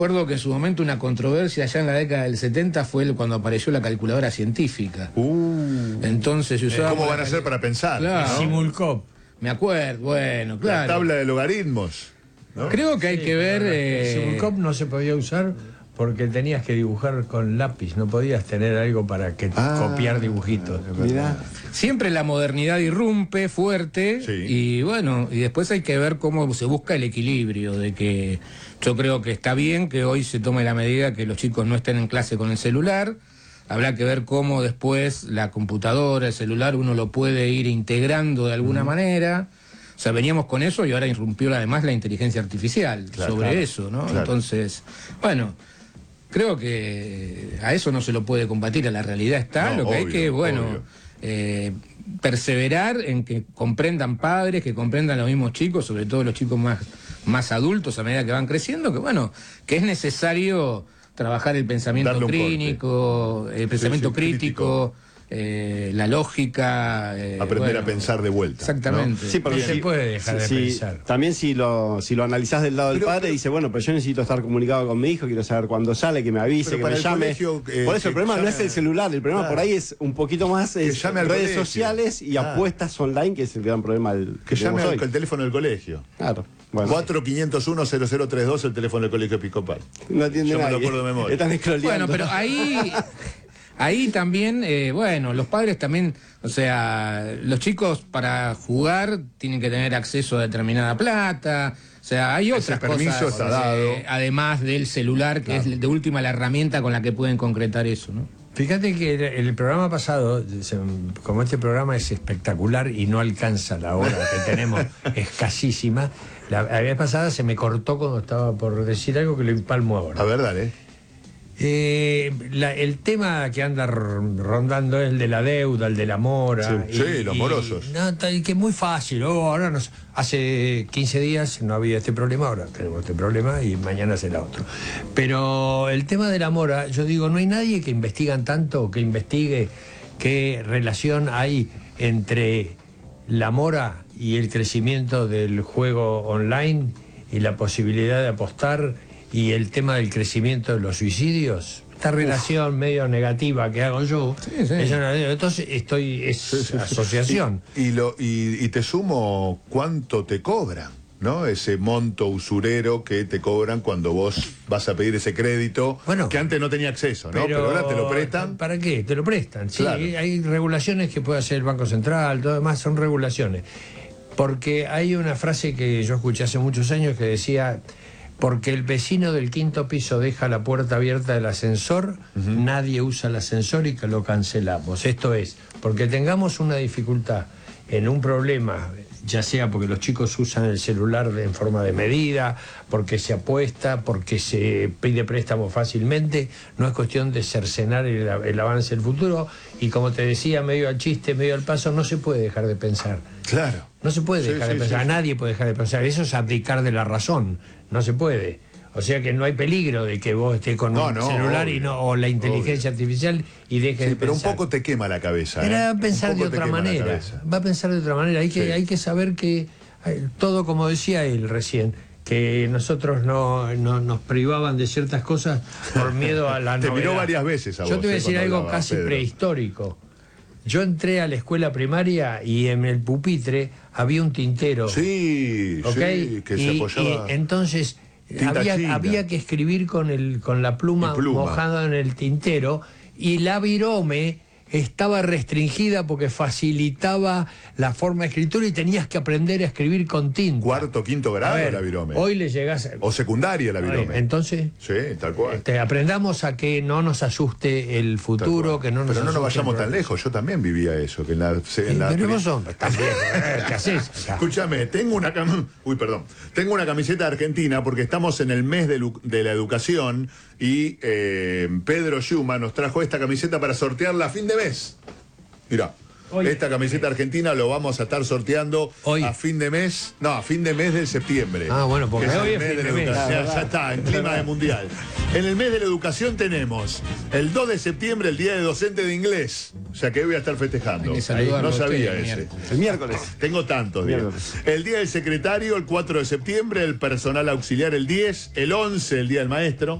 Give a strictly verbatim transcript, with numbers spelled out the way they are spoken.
Recuerdo que en su momento una controversia allá en la década del setenta fue el- cuando apareció la calculadora científica. Uh, Entonces se usaba... ¿Cómo van a hacer para pensar? Claro. ¿no? Simulcop. Me acuerdo, bueno, La claro. tabla de logaritmos, ¿no? Creo que hay Sí, que ver... pero eh, Simulcop no se podía usar porque tenías que dibujar con lápiz, no podías tener algo para que Ah, copiar dibujitos. Mirá. Siempre la modernidad irrumpe fuerte Sí. y bueno, y después hay que ver cómo se busca el equilibrio, de que yo creo que está bien que hoy se tome la medida que los chicos no estén en clase con el celular, habrá que ver cómo después la computadora, el celular, uno lo puede ir integrando de alguna manera. O sea, veníamos con eso y ahora irrumpió además la inteligencia artificial Claro, sobre claro, eso, ¿no? claro. Entonces, bueno... Creo que a eso no se lo puede combatir, a la realidad está, No, lo que hay obvio, que, bueno, obvio. eh, perseverar en que comprendan padres, que comprendan los mismos chicos, sobre todo los chicos más, más adultos a medida que van creciendo, que bueno, que es necesario trabajar el pensamiento Darle un clínico, el pensamiento Sí, sí, crítico, eh, la lógica. eh, Aprender bueno, a pensar de vuelta. Exactamente. Sí, porque No se si- puede dejar de si- pensar. También si lo, si lo analizás del lado del Pero- padre, pero- dice, bueno, pero yo necesito estar comunicado con mi hijo, quiero saber cuándo sale, que me avise, Pero que para me el llame. colegio, eh, por eso que el problema no llame- es el celular, el problema Claro. por ahí es un poquito más Que es llame al redes colegio. sociales y Claro. apuestas online, que es el gran problema del, Que llame tenemos al hoy. el teléfono del colegio. Claro. Bueno, cuatro cinco cero uno cero cero tres dos, el teléfono del colegio episcopal. no atiende Yo me lo nadie. acuerdo de memoria. Están scrolleando. Bueno, pero ahí, ahí también, eh, bueno, los padres también, o sea, los chicos para jugar tienen que tener acceso a determinada plata, o sea, hay Ese otras permiso cosas, está dado. eh, además del celular, que es de última la herramienta con la que pueden concretar eso, ¿no? Fíjate que el, el programa pasado, se- como este programa es espectacular y no alcanza la hora que tenemos, escasísima, la, la vez pasada se me cortó cuando estaba por decir algo que lo empalmo ahora. A ver, dale. Eh, la- el tema que anda r- rondando es el de la deuda, el de la mora. Sí, sí, los morosos. No, tal- que es muy fácil. Oh, ahora nos, hace quince días no había este problema, ahora tenemos este problema y mañana será otro. Pero el tema de la mora, yo digo, no hay nadie que investigan tanto, que investigue qué relación hay entre la mora y el crecimiento del juego online y la posibilidad de apostar y el tema del crecimiento de los suicidios. Esta relación medio negativa que hago yo, Sí, sí. es una- entonces estoy, es asociación. Y, y lo, y, y te sumo cuánto te cobran, ¿no? Ese monto usurero que te cobran cuando vos vas a pedir ese crédito, Bueno, que antes no tenía acceso, ¿no? Pero, ahora te lo prestan. ¿Para qué? Te lo prestan. Sí, Claro. hay regulaciones que puede hacer el Banco Central, todo demás son regulaciones. Porque hay una frase que yo escuché hace muchos años que decía, porque el vecino del quinto piso deja la puerta abierta del ascensor, nadie usa el ascensor y que lo cancelamos. Esto es, porque tengamos una dificultad en un problema, ya sea porque los chicos usan el celular de- en forma de medida, porque se apuesta, porque se pide préstamo fácilmente, no es cuestión de cercenar el, el avance del futuro, y como te decía, medio al chiste, medio al paso, no se puede dejar de pensar. Claro. No se puede Sí, dejar sí, de pensar, sí, sí. nadie puede dejar de pensar, eso es abdicar de la razón, no se puede. O sea que no hay peligro de que vos estés con No, un no, celular y obvio, no, o la inteligencia artificial y dejes Sí, de pero un pensar. poco te quema la cabeza. Pero ¿eh? va a pensar Un de poco te otra quema la manera. cabeza. Va a pensar de otra manera. Hay que, Sí. hay que saber que eh, todo, como decía él recién, que nosotros no, no nos privaban de ciertas cosas por miedo a la Te novedad. miró varias veces a Yo vos, te voy a eh, decir cuando algo hablaba, casi Pedro. prehistórico. Yo entré a la escuela primaria y en el pupitre había un tintero. Sí, ¿Ok? sí, que se y, apoyaba. y entonces Tinta había, china. había que escribir con, el, con la pluma, Y pluma. mojada en el tintero y la virome estaba restringida porque facilitaba la forma de escritura y tenías que aprender a escribir con tinta. Cuarto, quinto A grado ver, la virome. Hoy le llegás a... O secundaria la virome. Entonces, Sí, tal cual. este, aprendamos a que no nos asuste el Tal futuro, cual. que no nos Pero no nos asuste vayamos el tan progreso. lejos. Yo también vivía eso. Que en la, en la Pero pri- vos sos también, eh, ¿qué haces? acá? Escúchame, tengo una cam- Uy, perdón. Tengo una camiseta de Argentina porque estamos en el mes de, lu- de la educación y eh, Pedro Yuma nos trajo esta camiseta para sortearla a fin de mes. Mirá. Hoy. Esta camiseta argentina lo vamos a estar sorteando Hoy. a fin de mes. No, a fin de mes de septiembre. Ah, bueno, porque que es hoy el es mes fin de la de mes. educación. Ah, Ya, ya está, en es clima verdad. de mundial. En el mes de la educación tenemos el dos de septiembre, el Día de Docente de Inglés. O sea que hoy voy a estar festejando. Hay que saludarlo No a usted, sabía el ese. miércoles. El miércoles. Tengo tantos días. Miércoles. El Día del Secretario, el cuatro de septiembre, el personal auxiliar el diez, el once, el Día del Maestro.